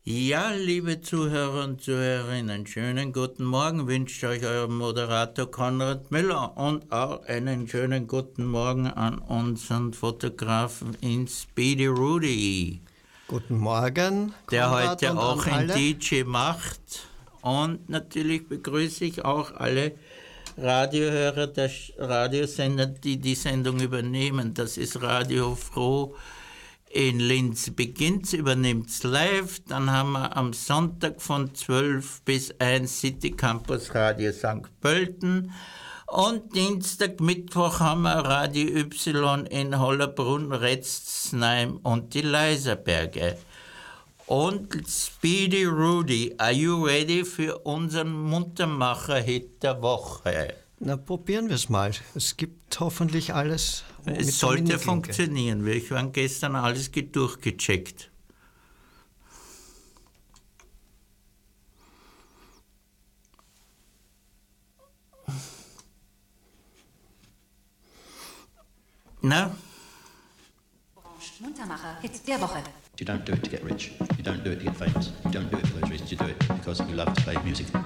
Ja, liebe Zuhörer und Zuhörerinnen, schönen guten Morgen wünscht euch euer Moderator Konrad Müller und auch einen schönen guten Morgen an unseren Fotografen in Speedy Rudy, Guten Morgen, der Konrad, heute und auch an ein alle. DJ macht. Und natürlich begrüße ich auch alle Radiohörer der Radiosender, die die Sendung übernehmen. Das ist Radio Froh in Linz beginnt, übernimmt's live. Dann haben wir am Sonntag von 12 bis 1 City Campus Radio St. Pölten. Und Dienstag, Mittwoch haben wir Radio Y in Hollerbrunn, Retzsheim und die Leiserberge. Und Speedy Rudy, are you ready für unseren Muntermacher-Hit der Woche? Na, probieren wir es mal. Es gibt hoffentlich alles. Es sollte funktionieren. Wir haben gestern alles durchgecheckt. Na? Muntermacher, Hit der Woche. You don't do it to get rich. You don't do it to get famous. You don't do it for those reasons. You do it because you love to play music.